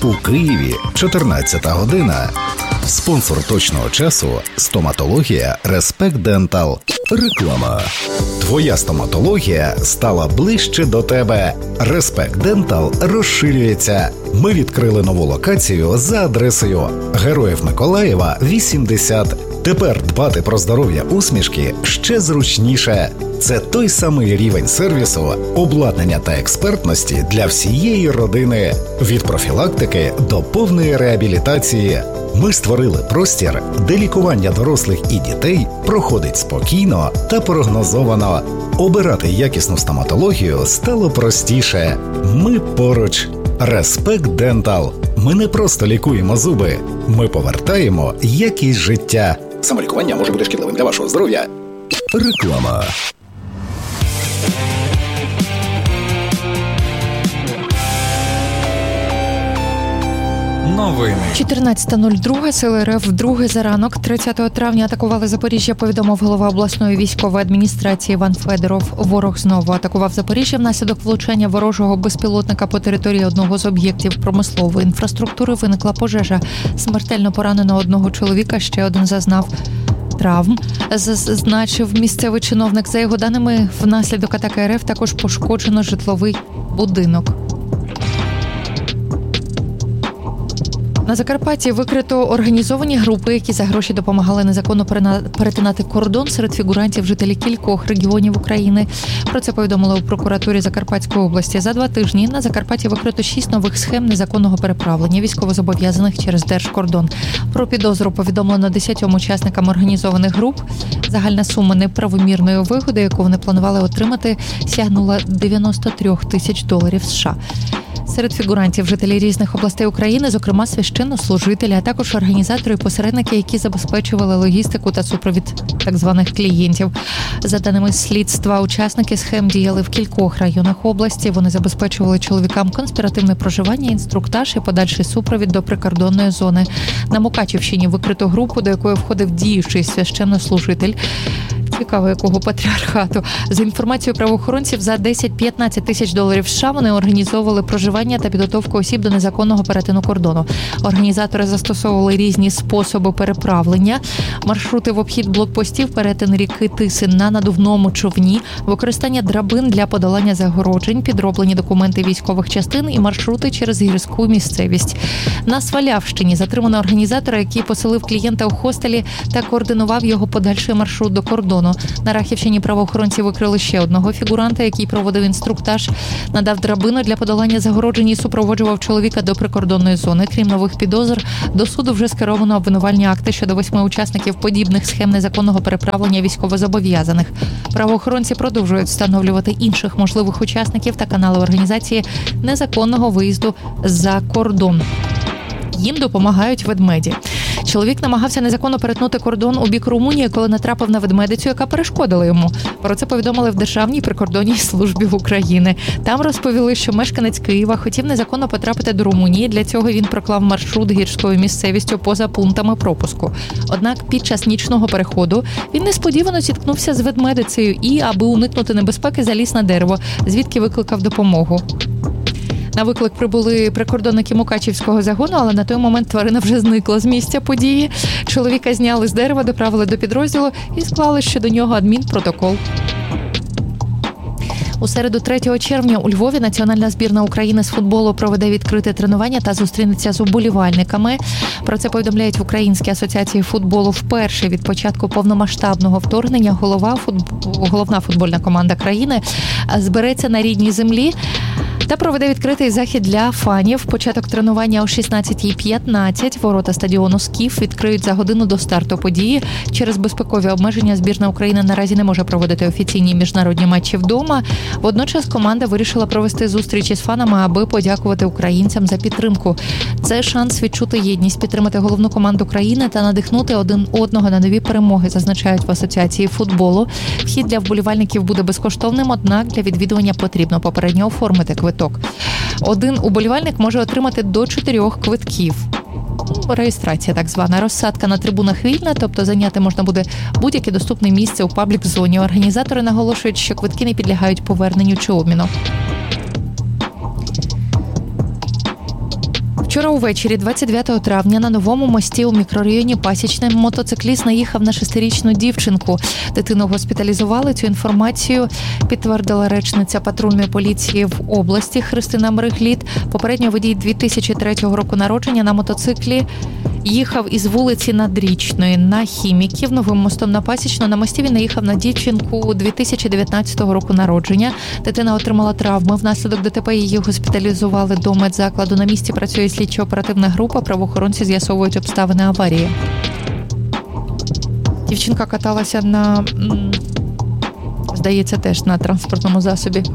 У Києві 14 година. Спонсор точного часу – стоматологія Respect Dental. Реклама. Твоя стоматологія стала ближче до тебе. Respect Dental розширюється. Ми відкрили нову локацію за адресою Героїв Миколаєва, 80. Тепер дбати про здоров'я усмішки ще зручніше. Це той самий рівень сервісу, обладнання та експертності для всієї родини. Від профілактики до повної реабілітації. Ми створили простір, де лікування дорослих і дітей проходить спокійно та прогнозовано. Обирати якісну стоматологію стало простіше. Ми поруч. Respect Dental. Ми не просто лікуємо зуби. Ми повертаємо якість життя. Самолікування може бути шкідливим для вашого здоров'я. Реклама. Новини. 14.02. Сили РФ вдруге за ранок 30 травня атакували Запоріжжя, повідомив голова обласної військової адміністрації Іван Федоров. Ворог знову атакував Запоріжжя внаслідок влучання ворожого безпілотника по території одного з об'єктів промислової інфраструктури. Виникла пожежа. Смертельно поранено одного чоловіка, ще один зазнав травм, зазначив місцевий чиновник. За його даними, внаслідок атаки РФ також пошкоджено житловий будинок. На Закарпатті викрито організовані групи, які за гроші допомагали незаконно перетинати кордон. Серед фігурантів жителі кількох регіонів України. Про це повідомили у прокуратурі Закарпатської області. За 2 тижні на Закарпатті викрито 6 нових схем незаконного переправлення військовозобов'язаних через держкордон. Про підозру повідомлено 10 учасникам організованих груп. Загальна сума неправомірної вигоди, яку вони планували отримати, сягнула $93 тисяч США. Серед фігурантів жителі різних областей України, зокрема священнослужителі, а також організатори і посередники, які забезпечували логістику та супровід так званих клієнтів. За даними слідства, учасники схем діяли в кількох районах області. Вони забезпечували чоловікам конспіративне проживання, інструктаж і подальший супровід до прикордонної зони. На Мукачівщині викрито групу, до якої входив діючий священнослужитель. Цікаво, якого патріархату. За інформацією правоохоронців, за 10-15 тисяч США вони організовували проживання та підготовку осіб до незаконного перетину кордону. Організатори застосовували різні способи переправлення, маршрути в обхід блокпостів, перетин ріки Тиси на надувному човні, використання драбин для подолання загороджень, підроблені документи військових частин і маршрути через гірську місцевість. На Свалявщині затримано організатора, який поселив клієнта у хостелі та координував його подальший маршрут до кордону. На Рахівщині правоохоронці викрили ще одного фігуранта, який проводив інструктаж, надав драбину для подолання загороджень і супроводжував чоловіка до прикордонної зони. Крім нових підозр, до суду вже скеровано обвинувальні акти щодо 8 учасників подібних схем незаконного переправлення військовозобов'язаних. Правоохоронці продовжують встановлювати інших можливих учасників та канали організації незаконного виїзду за кордон. Їм допомагають ведмеді. Чоловік намагався незаконно перетнути кордон у бік Румунії, коли натрапив на ведмедицю, яка перешкодила йому. Про це повідомили в Державній прикордонній службі України. Там розповіли, що мешканець Києва хотів незаконно потрапити до Румунії. Для цього він проклав маршрут гірською місцевістю поза пунктами пропуску. Однак під час нічного переходу він несподівано зіткнувся з ведмедицею і, аби уникнути небезпеки, заліз на дерево, звідки викликав допомогу. На виклик прибули прикордонники Мукачівського загону, але на той момент тварина вже зникла з місця події. Чоловіка зняли з дерева, доправили до підрозділу і склали щодо нього адмінпротокол. У середу 3 червня у Львові національна збірна України з футболу проведе відкрите тренування та зустрінеться з уболівальниками. Про це повідомляють в Українській асоціації футболу. Вперше від початку повномасштабного вторгнення головна футбольна команда країни збереться на рідній землі та проведе відкритий захід для фанів. Початок тренування о 16:15. Ворота стадіону «Скіф» відкриють за годину до старту події. Через безпекові обмеження збірна України наразі не може проводити офіційні міжнародні матчі вдома. Водночас команда вирішила провести зустрічі з фанами, аби подякувати українцям за підтримку. Це шанс відчути єдність, підтримати головну команду країни та надихнути один одного на нові перемоги, зазначають в Асоціації футболу. Вхід для вболівальників буде безкоштовним, однак для відвідування потрібно попередньо оформити квиток. Один уболівальник може отримати до 4 квитків. Реєстрація так звана. Розсадка на трибунах вільна, тобто зайняти можна буде будь-яке доступне місце у паблік-зоні. Організатори наголошують, що квитки не підлягають поверненню чи обміну. Вчора увечері, 29 травня, на Новому мості у мікрорайоні Пасічне мотоцикліст наїхав на 6-річну дівчинку. Дитину госпіталізували. Цю інформацію підтвердила речниця патрульної поліції в області Христина Мерегліт. Попередньо водій 2003 року народження на мотоциклі їхав із вулиці Надрічної на Хіміків Новим мостом на Пасічну. На мості він наїхав на дівчинку 2019 року народження. Дитина отримала травми. Внаслідок ДТП її госпіталізували до медзакладу. На місці працює слідчо-оперативна група. Правоохоронці з'ясовують обставини аварії. Дівчинка каталася на, здається, теж на транспортному засобі.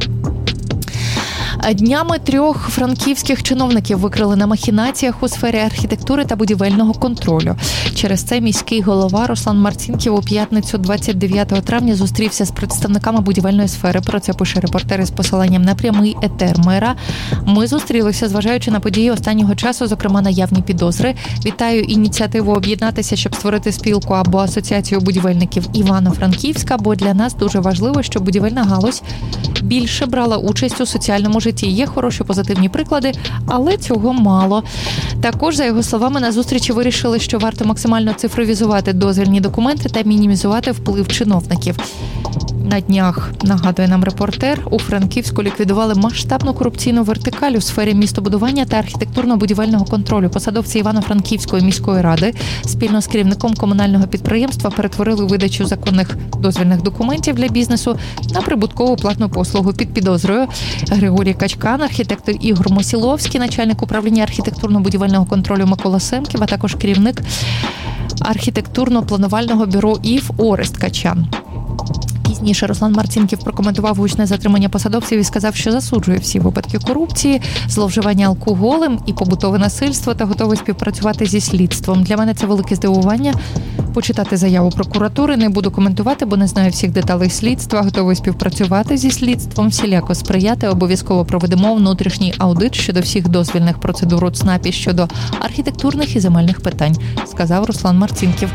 Днями 3 франківських чиновників викрили на махінаціях у сфері архітектури та будівельного контролю. Через це міський голова Руслан Марцінків у п'ятницю 29 травня зустрівся з представниками будівельної сфери. Про це пише репортер із посиланням на прямий етер мера. Ми зустрілися, зважаючи на події останнього часу, зокрема наявні підозри. Вітаю ініціативу об'єднатися, щоб створити спілку або асоціацію будівельників Івано-Франківська, бо для нас дуже важливо, щоб будівельна галузь більше брала участь у соціальному житті. Є хороші позитивні приклади, але цього мало. Також, за його словами, на зустрічі вирішили, що варто максимально цифровізувати дозвільні документи та мінімізувати вплив чиновників. На днях, нагадує нам репортер, у Франківську ліквідували масштабну корупційну вертикаль у сфері містобудування та архітектурно-будівельного контролю. Посадовці Івано-Франківської міської ради спільно з керівником комунального підприємства перетворили видачу законних дозвільних документів для бізнесу на прибуткову платну послугу. Під підозрою Григорій Качкан, архітектор Ігор Мосіловський, начальник управління архітектурно-будівельного контролю Микола Семків, а також керівник архітектурно-планувального бюро ІФ Орест Качан. Пізніше Руслан Марцінків прокоментував гучне затримання посадовців і сказав, що засуджує всі випадки корупції, зловживання алкоголем і побутове насильство та готовий співпрацювати зі слідством. Для мене це велике здивування. Почитати заяву прокуратури не буду коментувати, бо не знаю всіх деталей слідства. Готовий співпрацювати зі слідством, всіляко сприяти. Обов'язково проведемо внутрішній аудит щодо всіх дозвільних процедур у ЦНАПі щодо архітектурних і земельних питань, сказав Руслан Марцінків.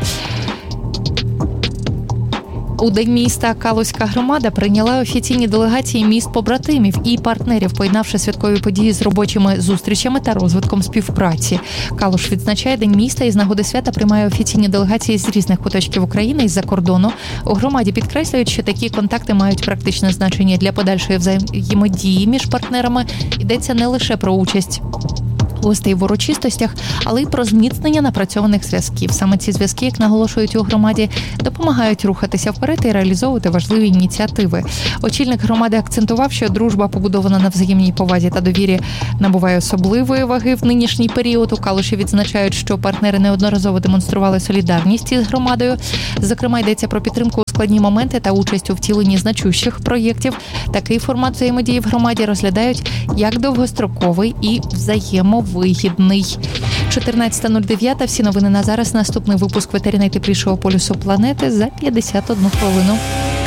У День міста Калузька громада прийняла офіційні делегації міст-побратимів і партнерів, поєднавши святкові події з робочими зустрічами та розвитком співпраці. Калуш відзначає День міста і з нагоди свята приймає офіційні делегації з різних куточків України і з-за кордону. У громаді підкреслюють, що такі контакти мають практичне значення для подальшої взаємодії між партнерами. Йдеться не лише про участь гостей в урочистостях, але й про зміцнення напрацьованих зв'язків. Саме ці зв'язки, як наголошують у громаді, допомагають рухатися вперед і реалізовувати важливі ініціативи. Очільник громади акцентував, що дружба, побудована на взаємній повазі та довірі, набуває особливої ваги в нинішній період. У Калуші відзначають, що партнери неодноразово демонстрували солідарність із громадою. Зокрема, йдеться про підтримку у складні моменти та участь у втіленні значущих проєктів. Такий формат взаємодії в громаді розглядають як довгостроковий і взаємовигідний. 14.09. Всі новини на зараз. Наступний випуск в етері найтеплішого полюсу планети за 51 хвилину.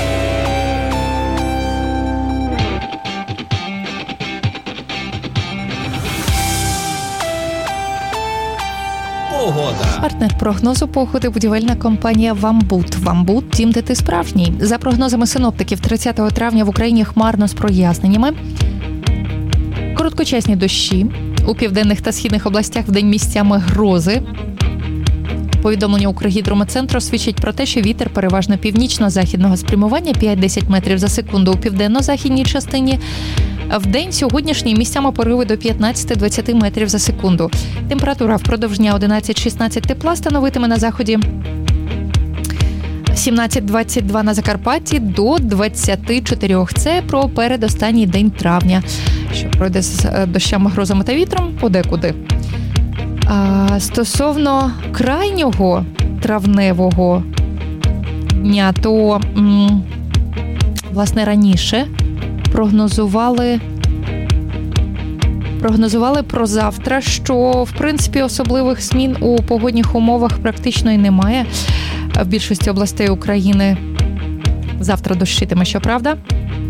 Погода. Партнер прогнозу погоди – будівельна компанія «Вамбут». «Вамбут» – дім, де ти справжній. За прогнозами синоптиків, 30 травня в Україні хмарно з проясненнями. Короткочасні дощі. У південних та східних областях вдень місцями грози. Повідомлення Укргідрометцентру свідчить про те, що вітер переважно північно-західного спрямування 5-10 метрів за секунду у південно-західній частині. Вдень сьогоднішній місцями пориви до 15-20 метрів за секунду. Температура впродовж дня 11-16 тепла становитиме на заході. 17-22 на Закарпатті до 24. Це про передостанній день травня, що пройде з дощами, грозами та вітром подекуди. Стосовно крайнього травневого дня, то, власне, раніше прогнозували про завтра, що, в принципі, особливих змін у погодних умовах практично і немає. В більшості областей України завтра дощитиме, щоправда.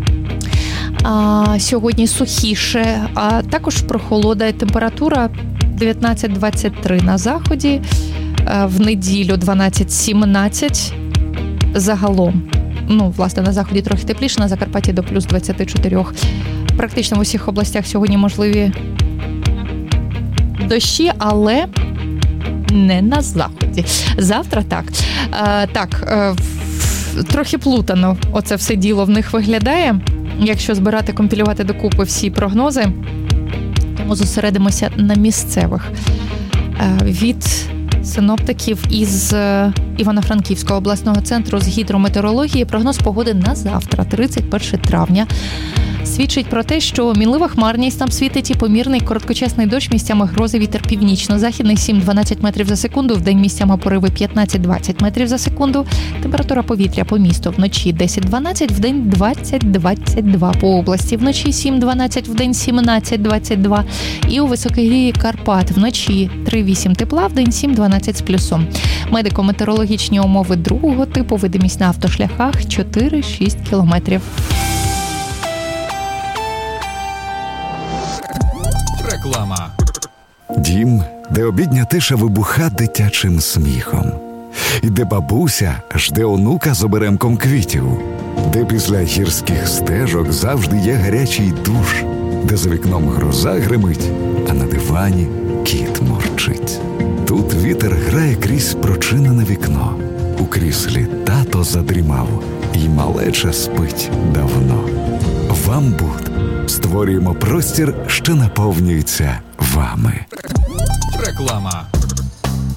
Сьогодні сухіше, а також прохолода. Температура 19-23 на заході, в неділю 12-17 загалом. Власне, на заході трохи тепліше, на Закарпатті до плюс 24. Практично в усіх областях сьогодні можливі дощі, але не на заході. Завтра трохи плутано оце все діло в них виглядає. Якщо збирати, компілювати докупи всі прогнози, тому зосередимося на місцевих. Від синоптиків із Івано-Франківського обласного центру з гідрометеорології прогноз погоди на завтра, 31 травня. Свідчить про те, що мінлива хмарність там світить і помірний короткочасний дощ, місцями грози, вітер північно-західний 7-12 метрів за секунду, вдень місцями пориви 15-20 метрів за секунду. Температура повітря по місту вночі 10-12, вдень 20-22 по області, вночі 7-12, вдень 17-22 і у високогір'ї Карпат вночі 3-8 тепла, вдень 7-12 з плюсом. Медико-метеорологічні умови другого типу, видимість на автошляхах 4-6 кілометрів. Реклама. Дім, де обідня тиша вибуха дитячим сміхом. І де бабуся жде онука з оберемком квітів. Де після гірських стежок завжди є гарячий душ. Де за вікном гроза гримить, а на дивані кіт мурчить. Тут вітер грає крізь прочинене вікно. У кріслі тато задрімав, і малеча спить давно. Вам Буд. Створюємо простір, що наповнюється вами. Реклама.